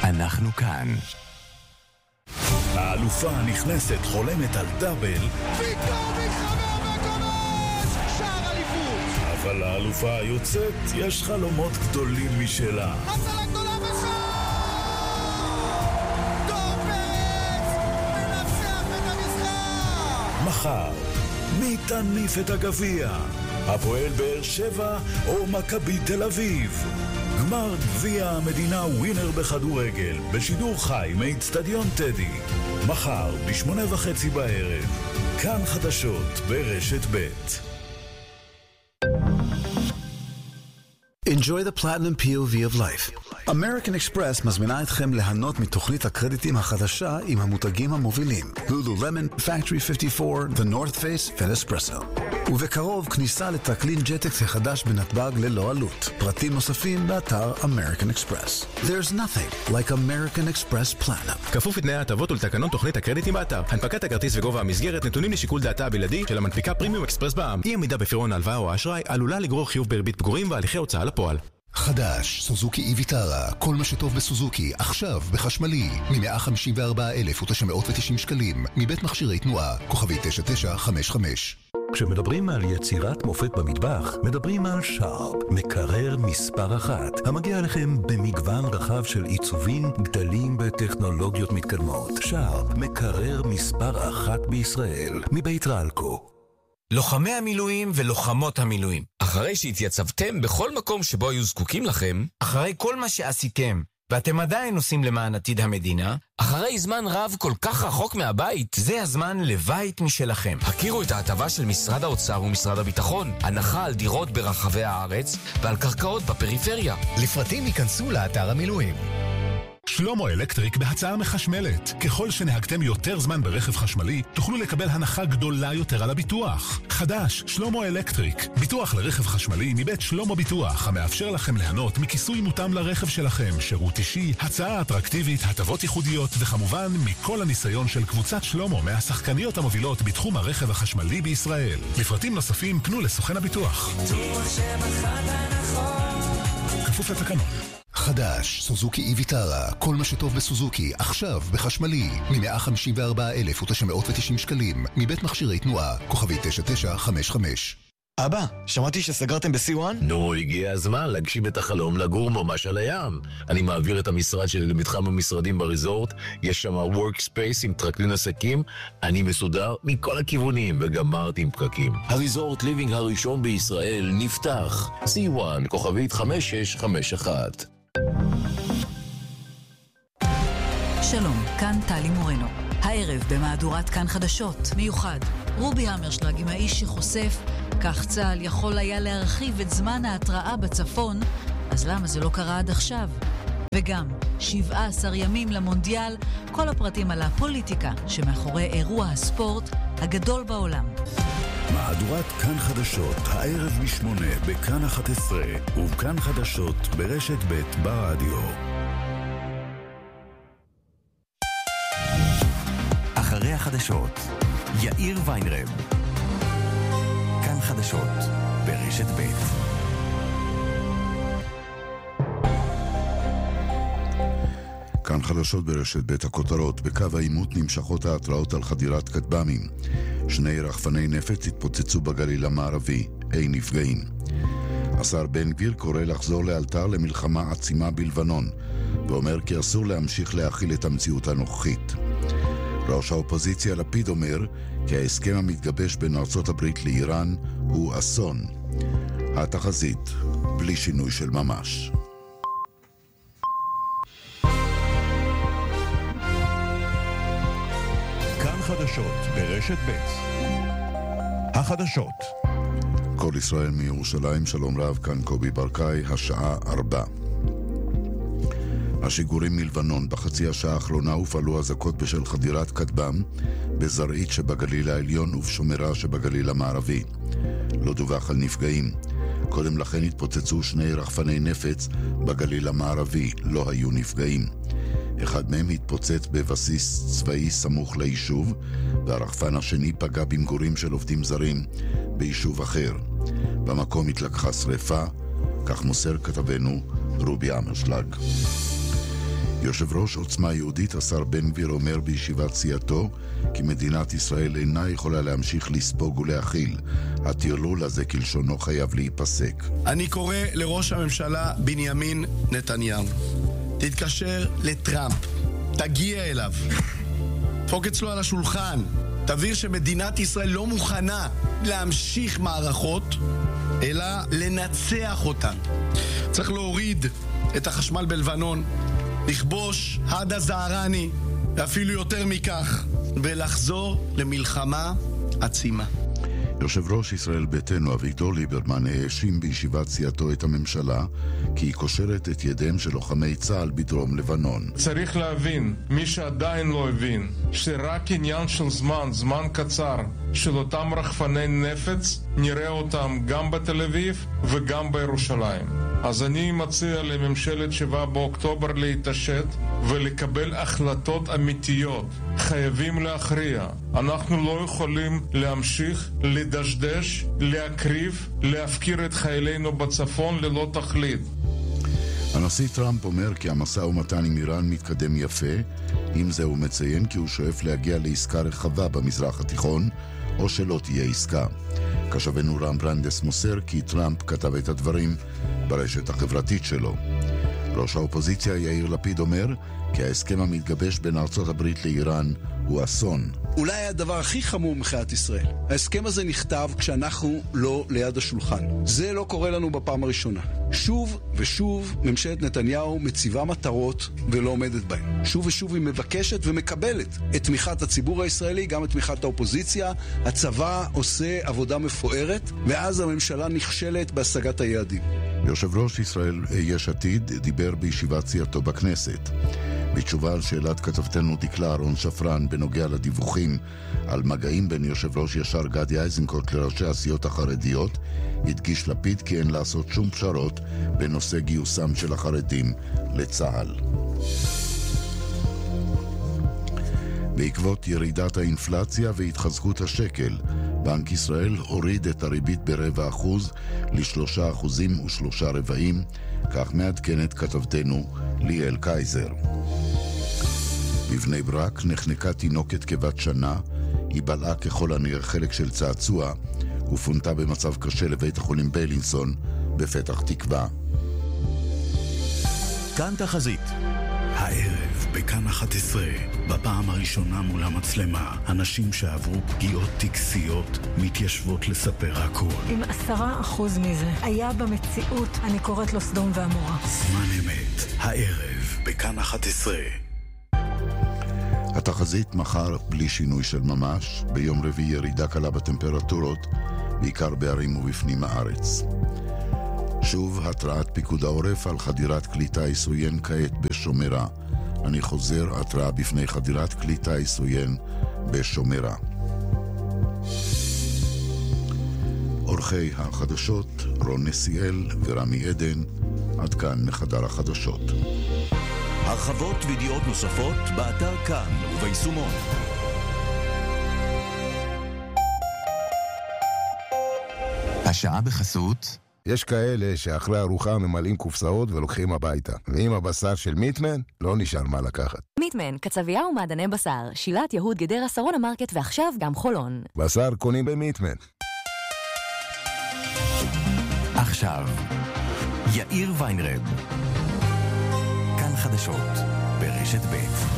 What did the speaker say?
אנחנו כאן. האלופה הנכנסת חולמת על דאבל, פתאום מתחבר בקומש, שער אליפות. אבל האלופה היוצאת יש חלומות גדולים משלה. הצלה גדולה בשער! דור פרץ מנצח את המשחק. מחר, מי תניף את הגביע? הפועל באר שבע או מכבי תל אביב? גמר גביע המדינה ווינר בכדורגל בשידור חי מאצטדיון טדי. מחר ב8:30 בערב. כאן חדשות ברשת ב'. Enjoy the platinum POV of life. American Express מזמינה אתכם ליהנות מתוכנית הקרדיטים החדשה עם המותגים המובילים Lululemon, Factory 54, The North Face ו-Nespresso. ובקרוב כניסה לטרקלין ג'טקס החדש בנתב"ג ללא עלות. פרטים נוספים באתר American Express. There's nothing like American Express Platinum. כפוף לתנאי ההטבות ולתקנון תוכנית הקרדיטים באתר. הנפקת הכרטיס וגובה המסגרת נתונים לשיקול דעתה הבלעדי של המנפיקה פרימיום אקספרס בע"מ. אי עמידה בפירעון ההלוואה או האשראי עלולה לגרור חיוב בריבית פיגורים והליכי הוצאה לפועל. חדש, סוזוקי ויטרה, כל מה שטוב בסוזוקי, עכשיו בחשמלי, מ-154,990 שקלים, מבית מכשירי תנועה, כוכבי 9955. כשמדברים על יצירת מופת במטבח, מדברים על שרפ, מקרר מספר 1, המגיע לכם במגוון רחב של עיצובים, גדלים בטכנולוגיות מתקדמות. שרפ, מקרר מספר 1 בישראל, מבית רלקו. לוחמי המילואים ולוחמות המילואים, אחרי שהתייצבתם בכל מקום שבו היו זקוקים לכם, אחרי כל מה שעשיתם, ואתם עדיין עושים למען עתיד המדינה, אחרי זמן רב כל כך רחוק מהבית, זה הזמן לבית משלכם. הכירו את ההטבה של משרד האוצר ומשרד הביטחון, הנחה על דירות ברחבי הארץ ועל קרקעות בפריפריה. לפרטים ייכנסו לאתר המילואים. שלמה אלקטריק בהצעה מחשמלת. ככל שנהגתם יותר זמן ברכב חשמלי, תוכלו לקבל הנחה גדולה יותר על הביטוח. חדש, שלמה אלקטריק. ביטוח לרכב חשמלי מבית שלמה ביטוח, המאפשר לכם ליהנות מכיסוי מותאם לרכב שלכם, שירות אישי, הצעה אטרקטיבית, הטבות ייחודיות, וכמובן מכל הניסיון של קבוצת שלמה מהשחקניות המובילות בתחום הרכב החשמלי בישראל. לפרטים נוספים פנו לסוכן הביטוח. כפוף לתקנון. חדש, סוזוקי ויטרה, כל מה שטוב בסוזוקי, עכשיו בחשמלי, מ-154,990 שקלים, מבית מכשירי תנועה, כוכבי 9955. אבא, שמעתי שסגרתם ב-C1? נו, הגיע הזמן להגשים את החלום לגור ממש על הים. אני מעביר את המשרד שלי למתחם המשרדים בריזורט, יש שם workspace עם טרקלין עסקים, אני מסודר מכל הכיוונים וגמרתי עם פקקים. הריזורט ליבינג הראשון בישראל נפתח. C1, כוכבית 5651. שלום, כאן טלי מורנו. הערב במהדורת כאן חדשות, מיוחד. רובי המרשלג עם האיש שחושף, כך צה"ל יכול היה להרחיב את זמן ההתראה בצפון, אז למה זה לא קרה עד עכשיו? וגם 17 ימים למונדיאל, כל הפרטים על הפוליטיקה שמאחורי אירוע הספורט הגדול בעולם. מהדורת כאן חדשות, הערב מ8 בכאן 11 ובכאן חדשות ברשת ב' ברדיו. אחרי החדשות, יאיר ויינרב. כאן חדשות ברשת ב'. כאן חדשות ברשת ב'. הכותרות: בקו העימות נמשכות ההתראות על חדירת כטב"מים. 2 רחפני נפץ התפוצצו בגליל המערבי, אין נפגעים. השר בן גביר קורא לחזור לאלתר למלחמה עצימה בלבנון, ואומר כי אסור להמשיך להכיל את המציאות הנוכחית. ראש האופוזיציה לפיד אומר כי ההסכם המתגבש בין ארצות הברית לאיראן הוא אסון. התחזית בלי שינוי של ממש. כאן חדשות ברשת ב'. החדשות. כל ישראל מירושלים, שלום רב, כאן קובי ברקאי, השעה 4. השיגורים מלבנון. בחצי השעה האחרונה הופעלו אזעקות בשל חדירת כטב"ם בזרעית שבגליל העליון ובשומרה שבגליל המערבי. לא דווח על נפגעים. קודם לכן התפוצצו 2 רחפני נפץ בגליל המערבי, לא היו נפגעים. אחד מהם התפוצץ בבסיס צבאי סמוך ליישוב, והרחפן השני פגע במגורים של עובדים זרים ביישוב אחר. במקום התלקחה שריפה, כך מוסר כתבנו רובי המרשלג. יושב ראש עוצמה יהודית השר בן גביר אומר בישיבת סיעתו כי מדינת ישראל אינה יכולה להמשיך לספוג ולהכיל. הטרלול הזה כלשונו חייב להיפסק. אני קורא לראש הממשלה בנימין נתניהו, תתקשר לטראמפ, תגיע אליו, דפוק אצלו על השולחן, תבהיר שמדינת ישראל לא מוכנה להמשיך מערכות אלא לנצח אותן. צריך להוריד את החשמל בלבנון, לכבוש עד הזערני ואפילו יותר מכך, ולחזור למלחמה עצימה. יושב ראש ישראל ביתנו אביגדור ליברמן האשים בישיבת סיעתו את הממשלה כי היא קושרת את ידיהם של לוחמי צה"ל בדרום לבנון. צריך להבין, מי שעדיין לא הבין, שרק עניין של זמן קצר של אותם רחפני נפץ, נראה אותם גם בתל אביב וגם בירושלים. אז אני מציע לממשלת 7 באוקטובר להתעשת ולקבל החלטות אמיתיות. חייבים להכריע. אנחנו לא יכולים להמשיך לדשדש, להקריב, להפקיר את חיילינו בצפון ללא תכלית. הנשיא טראמפ אומר כי המשא ומתן עם איראן מתקדם יפה. עם זה הוא מציין כי הוא שואף להגיע לעסקה רחבה במזרח התיכון, או שלא תהיה עסקה. כשבנו רם ברנדס מוסר כי טראמפ כתב את הדברים ברשת החברתית שלו. ראש האופוזיציה יאיר לפיד אומר כי ההסכם המתגבש בין ארצות הברית לאיראן הוא אסון. אולי הדבר הכי חמור מחיית ישראל. ההסכם הזה נכתב כשאנחנו לא ליד השולחן. זה לא קורה לנו בפעם הראשונה. שוב ושוב ממשלת נתניהו מציבה מטרות ולא עומדת בהן. שוב ושוב היא מבקשת ומקבלת את תמיכת הציבור הישראלי, גם את תמיכת האופוזיציה. הצבא עושה עבודה מפוארת, ואז הממשלה נכשלת בהשגת היעדים. יושב ראש ישראל יש עתיד דיבר בישיבת סיעתו בכנסת. בתשובה על שאלת כתבתנו דקלה אהרון שפרן בנוגע לדיווחים על מגעים בין יושב ראש ישר גדי איזנקוט לראשי הסיעות החרדיות, הדגיש לפיד כי אין לעשות שום פשרות בנושא גיוסם של החרדים לצה"ל. בעקבות ירידת האינפלציה והתחזקות השקל, בנק ישראל הוריד את הריבית ב0.25% ל3.3%, כך מעדכנת כתבתנו ליאל קייזר. בבני ברק נחנקה תינוקת כבת שנה, היא בלעה ככל הנראה חלק של צעצוע ופונתה במצב קשה לבית החולים בילינסון בפתח תקווה. כאן תחזית. הערב בכאן 11, בפעם הראשונה מול המצלמה, אנשים שעברו פגיעות טקסיות מתיישבות לספר הכל. אם 10% מזה היה במציאות, אני קוראת לו סדום ועמורה. זמן אמת, הערב בכאן 11. התחזית מחר בלי שינוי של ממש, ביום רביעי ירידה קלה בטמפרטורות, בעיקר בערים ובפנים הארץ. שוב התרעת פיקוד העורף על חדירת כלי טיס עוין כעת בשומרה. אני חוזר, התרעה בפני חדירת כלי טיס עוין בשומרה. אורחי החדשות רון נסיאל ורמי עדן, עד כאן מחדר החדשות. הרחבות וידיעות נוספות באתר כאן וביישומון. השעה בחסות. יש כאלה שאחרי ארוחה ממלאים קופסאות ולוקחים הביתה. ועם הבשר של מיטמן, לא נשאר מה לקחת. מיטמן, קצבייה ומעדני בשר, שילת יהוד גדרה שרון המרקט ועכשיו גם חולון. בשר קונים במיטמן. עכשיו, יאיר ויינרב. כאן חדשות ברשת ב'.